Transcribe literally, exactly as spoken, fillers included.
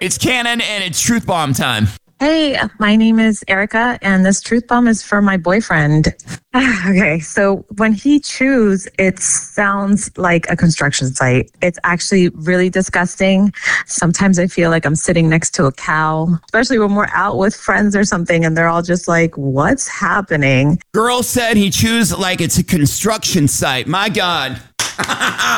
It's Cannon, and it's Truth Bomb time. Hey, my name is Erica, and this truth bomb is for my boyfriend. Okay, so when he chews, it sounds like a construction site. It's actually really disgusting. Sometimes I feel like I'm sitting next to a cow, especially when we're out with friends or something, and they're all just like, what's happening? Girl said he chews like it's a construction site. My God.